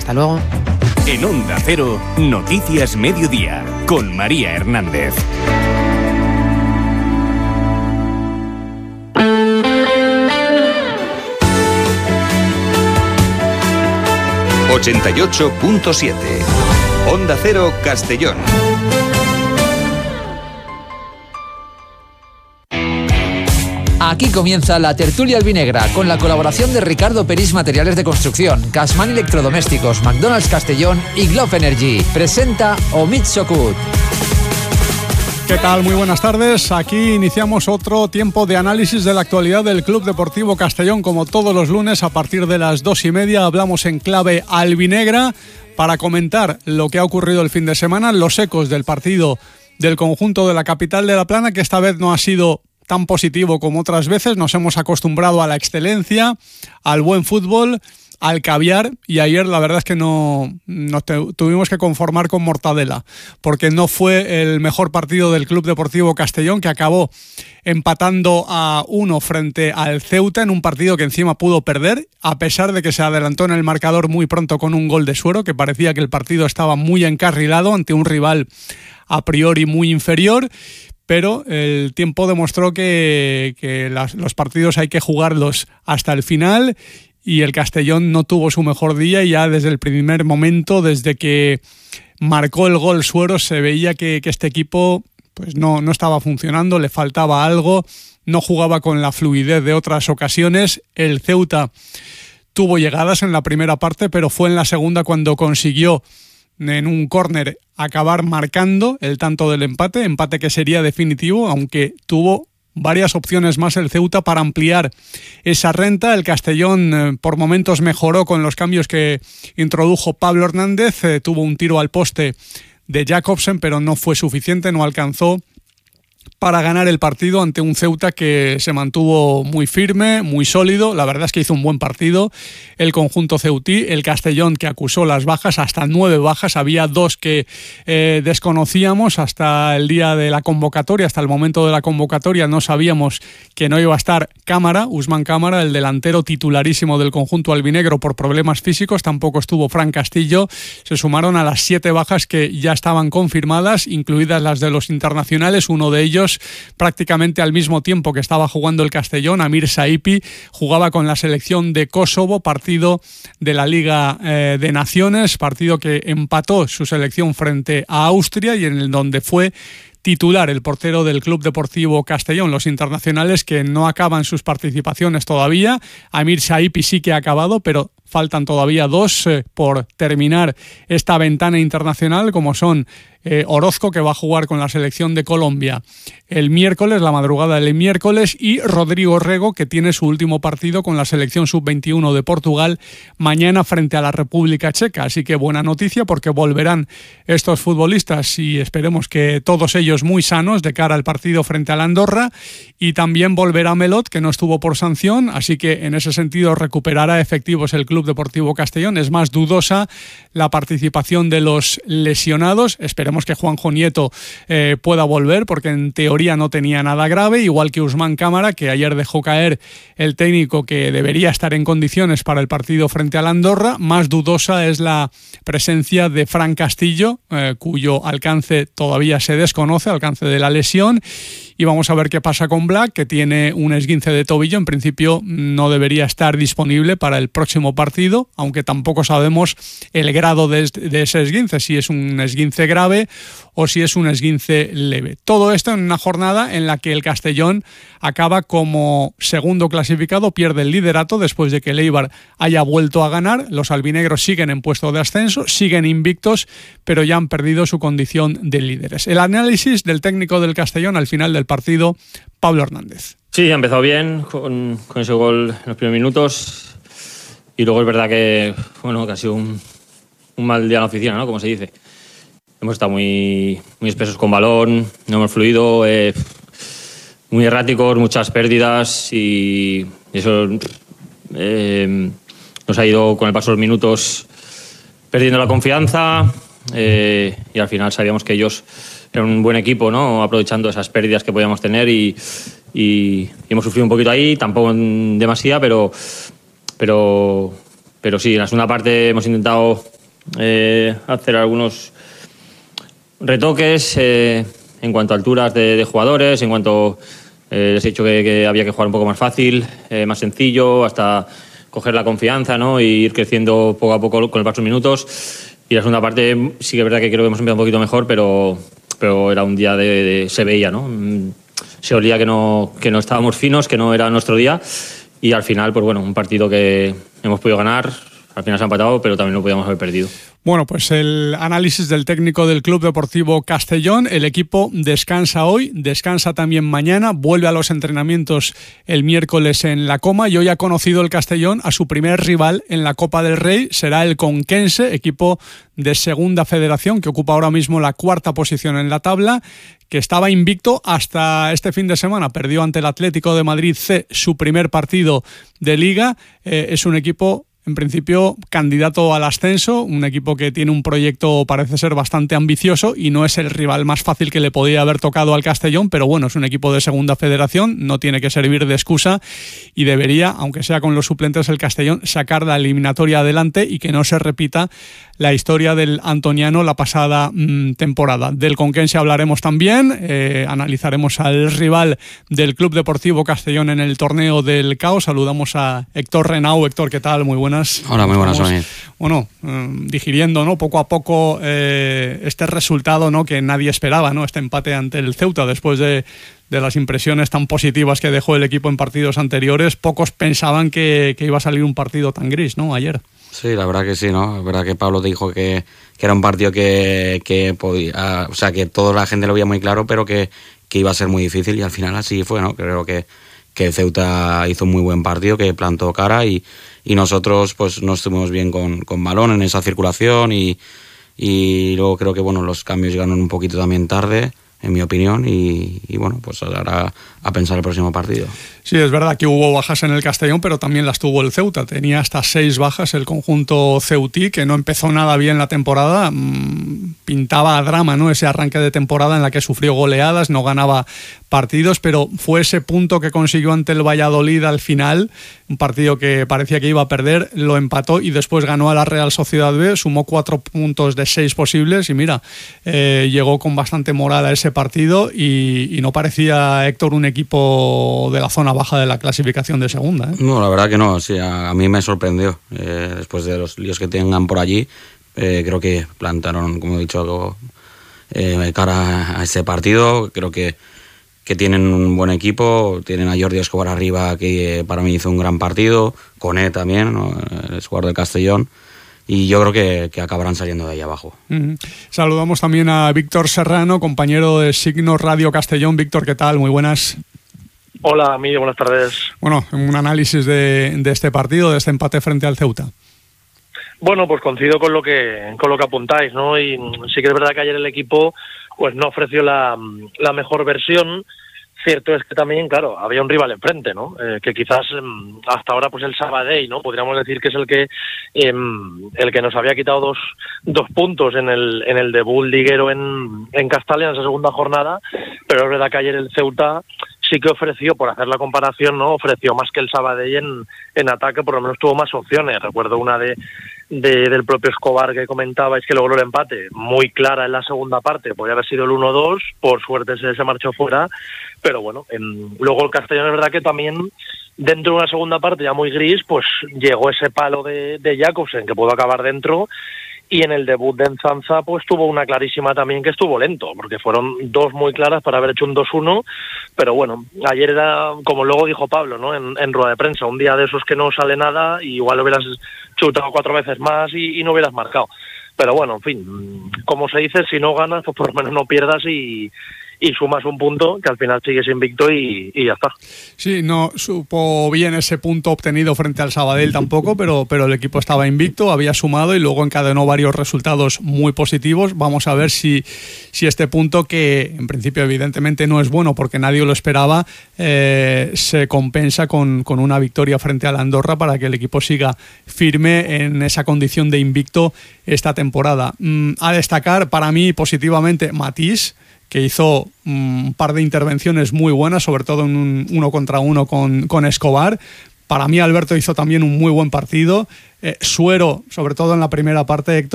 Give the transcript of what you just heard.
Hasta luego. En Onda Cero, Noticias Mediodía, con María Hernández. ...88.7... Onda Cero, Castellón. Aquí comienza la tertulia albinegra con la colaboración de Ricardo Peris Materiales de Construcción, Casman Electrodomésticos, McDonald's Castellón y Glove Energy. Presenta Omid Sokut. ¿Qué tal? Muy buenas tardes. Aquí iniciamos otro tiempo de análisis de la actualidad del Club Deportivo Castellón. Como todos los lunes, a partir de las 2:30, hablamos en clave albinegra para comentar lo que ha ocurrido el fin de semana, los ecos del partido del conjunto de la capital de La Plana, que esta vez no ha sido tan positivo como otras veces. Nos hemos acostumbrado a la excelencia, al buen fútbol, al caviar, y ayer la verdad es que nos tuvimos que conformar con mortadela, porque no fue el mejor partido del Club Deportivo Castellón, que acabó empatando a 1 frente al Ceuta en un partido que encima pudo perder, a pesar de que se adelantó en el marcador muy pronto con un gol de Suero, que parecía que el partido estaba muy encarrilado ante un rival a priori muy inferior. Pero el tiempo demostró que los partidos hay que jugarlos hasta el final, y el Castellón no tuvo su mejor día, y ya desde el primer momento, desde que marcó el gol Suero, se veía que este equipo pues no estaba funcionando, le faltaba algo, no jugaba con la fluidez de otras ocasiones. El Ceuta tuvo llegadas en la primera parte, pero fue en la segunda cuando consiguió en un córner acabar marcando el tanto del empate que sería definitivo, aunque tuvo varias opciones más el Ceuta para ampliar esa renta. El Castellón por momentos mejoró con los cambios que introdujo Pablo Hernández, tuvo un tiro al poste de Jacobsen, pero no fue suficiente, no alcanzó para ganar el partido ante un Ceuta que se mantuvo muy firme, muy sólido. La verdad es que hizo un buen partido el conjunto ceutí. El Castellón, que acusó las bajas, hasta 9 bajas, había 2 que desconocíamos hasta el día de la convocatoria, hasta el momento de la convocatoria no sabíamos que no iba a estar Cámara, Usman Cámara, el delantero titularísimo del conjunto albinegro, por problemas físicos. Tampoco estuvo Fran Castillo. Se sumaron a las 7 bajas que ya estaban confirmadas, incluidas las de los internacionales, uno de ellos prácticamente al mismo tiempo que estaba jugando el Castellón. Amir Saipi jugaba con la selección de Kosovo, partido de la Liga de Naciones, partido que empató su selección frente a Austria, y en el donde fue titular el portero del Club Deportivo Castellón. Los internacionales que no acaban sus participaciones todavía. Amir Saipi sí que ha acabado, pero faltan todavía 2 por terminar esta ventana internacional, como son Orozco, que va a jugar con la selección de Colombia el miércoles, la madrugada del miércoles, y Rodrigo Rego, que tiene su último partido con la selección sub-21 de Portugal mañana frente a la República Checa. Así que buena noticia, porque volverán estos futbolistas, y esperemos que todos ellos muy sanos de cara al partido frente a la Andorra, y también volverá Melot, que no estuvo por sanción, así que en ese sentido recuperará efectivos el Club Deportivo Castellón. Es más dudosa la participación de los lesionados. Esperemos que Juanjo Nieto pueda volver, porque en teoría no tenía nada grave, igual que Usman Cámara, que ayer dejó caer el técnico que debería estar en condiciones para el partido frente a la Andorra. Más dudosa es la presencia de Fran Castillo, cuyo alcance todavía se desconoce, alcance de la lesión. Y vamos a ver qué pasa con Black, que tiene un esguince de tobillo. En principio no debería estar disponible para el próximo partido, aunque tampoco sabemos el grado de ese esguince, si es un esguince grave o si es un esguince leve. Todo esto en una jornada en la que el Castellón acaba como segundo clasificado, pierde el liderato después de que el Eibar haya vuelto a ganar. Los albinegros siguen en puesto de ascenso, siguen invictos, pero ya han perdido su condición de líderes. El análisis del técnico del Castellón al final del partido, Pablo Hernández. Sí, ha empezado bien con ese gol en los primeros minutos, y luego es verdad que ha sido un mal día en la oficina, ¿no? Como se dice. Hemos estado muy espesos con balón, no hemos fluido, muy erráticos, muchas pérdidas, y eso nos ha ido con el paso de los minutos perdiendo la confianza, y al final sabíamos que ellos eran un buen equipo, ¿no? Aprovechando esas pérdidas que podíamos tener, y hemos sufrido un poquito ahí, tampoco en demasía, pero sí, en la segunda parte hemos intentado hacer algunos retoques en cuanto a alturas de jugadores, en cuanto les he dicho que había que jugar un poco más fácil, más sencillo, hasta coger la confianza, ¿no? Y ir creciendo poco a poco con el paso de minutos. Y la segunda parte sí que es verdad que creo que hemos empezado un poquito mejor, pero era un día se veía, ¿no? Se olía que no estábamos finos, que no era nuestro día. Y al final, pues bueno, un partido que hemos podido ganar. Al final se ha empatado, pero también lo podíamos haber perdido. Bueno, pues el análisis del técnico del Club Deportivo Castellón. El equipo descansa hoy, descansa también mañana, vuelve a los entrenamientos el miércoles en La Coma y hoy ha conocido el Castellón a su primer rival en la Copa del Rey. Será el Conquense, equipo de Segunda Federación, que ocupa ahora mismo la 4ª posición en la tabla, que estaba invicto hasta este fin de semana. Perdió ante el Atlético de Madrid C su primer partido de Liga. Es un equipo, en principio, candidato al ascenso, un equipo que tiene un proyecto, parece ser, bastante ambicioso y no es el rival más fácil que le podía haber tocado al Castellón, pero bueno, es un equipo de Segunda Federación, no tiene que servir de excusa y debería, aunque sea con los suplentes, el Castellón sacar la eliminatoria adelante y que no se repita la historia del antoniano la pasada temporada. Del Conquense hablaremos también, analizaremos al rival del Club Deportivo Castellón en el torneo del CAO. Saludamos a Héctor Renau. Héctor, ¿qué tal? Muy buenas. Hola, muy buenas. Bueno, digiriendo, ¿no?, poco a poco este resultado, ¿no?, que nadie esperaba, ¿no?, este empate ante el Ceuta después de las impresiones tan positivas que dejó el equipo en partidos anteriores. Pocos pensaban que iba a salir un partido tan gris, ¿no?, ayer. Sí, la verdad que sí, ¿no? La verdad que Pablo te dijo que era un partido que podía, o sea, que toda la gente lo veía muy claro, pero que iba a ser muy difícil y al final así fue, ¿no? Creo que Ceuta hizo un muy buen partido, que plantó cara y nosotros pues no estuvimos bien con balón en esa circulación y luego creo que bueno, los cambios llegaron un poquito también tarde, en mi opinión, y bueno, pues ahora a pensar el próximo partido. Sí, es verdad que hubo bajas en el Castellón, pero también las tuvo el Ceuta. Tenía hasta 6 bajas el conjunto ceutí, que no empezó nada bien la temporada. Pintaba a drama, ¿no?, ese arranque de temporada en la que sufrió goleadas, no ganaba partidos, pero fue ese punto que consiguió ante el Valladolid al final, un partido que parecía que iba a perder, lo empató y después ganó a la Real Sociedad B, sumó 4 puntos de 6 posibles y mira, llegó con bastante moral a ese partido y no parecía, Héctor, un equipo de la zona baja de la clasificación de segunda, ¿eh? No, la verdad que no, sí, a mí me sorprendió, después de los líos que tengan por allí, creo que plantaron, como he dicho, algo cara a ese partido. Creo que tienen un buen equipo, tienen a Jordi Escobar arriba, que para mí hizo un gran partido, Coné también, ¿no?, el jugador del Castellón, y yo creo que acabarán saliendo de ahí abajo. Saludamos también a Víctor Serrano, compañero de Signo Radio Castellón. Víctor, ¿qué tal? Muy buenas. Hola, amigo, buenas tardes. Bueno, un análisis de este partido, de este empate frente al Ceuta. Bueno, pues coincido con lo que apuntáis, ¿no? Y sí que es verdad que ayer el equipo pues no ofreció la mejor versión. Cierto es que también, claro, había un rival enfrente, ¿no? Que quizás hasta ahora pues el Sabadell, ¿no?, podríamos decir que es el que nos había quitado dos puntos en el debut liguero en Castalia en esa segunda jornada, pero es verdad que ayer el Ceuta sí que ofreció, por hacer la comparación, ¿no?, ofreció más que el Sabadell en ataque, por lo menos tuvo más opciones. Recuerdo una del propio Escobar que comentabais, que logró el empate, muy clara en la segunda parte, podría haber sido el 1-2, por suerte se marchó fuera, pero bueno, luego el Castellón es verdad que también dentro de una segunda parte ya muy gris, pues llegó ese palo de Jakobsen que pudo acabar dentro. Y en el debut de Enzanza pues tuvo una clarísima también que estuvo lento, porque fueron 2 muy claras para haber hecho un 2-1, pero bueno, ayer era, como luego dijo Pablo, ¿no?, en rueda de prensa, un día de esos que no sale nada y igual hubieras chutado 4 veces más y no hubieras marcado. Pero bueno, en fin, como se dice, si no ganas, pues por lo menos no pierdas y sumas un punto, que al final sigues invicto y ya está. Sí, no supo bien ese punto obtenido frente al Sabadell tampoco, pero el equipo estaba invicto, había sumado y luego encadenó varios resultados muy positivos. Vamos a ver si este punto, que en principio evidentemente no es bueno porque nadie lo esperaba, se compensa con una victoria frente a la Andorra para que el equipo siga firme en esa condición de invicto esta temporada. A destacar para mí positivamente Matís, que hizo un par de intervenciones muy buenas, sobre todo en un 1 contra 1 con Escobar. Para mí Alberto hizo también un muy buen partido. Suero, sobre todo en la primera parte, Héctor,